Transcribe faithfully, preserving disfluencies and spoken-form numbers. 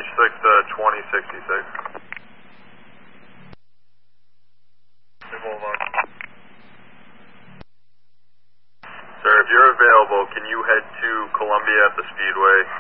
six to twenty sixty-six. Sir, if you're available, can you head to Columbia at the Speedway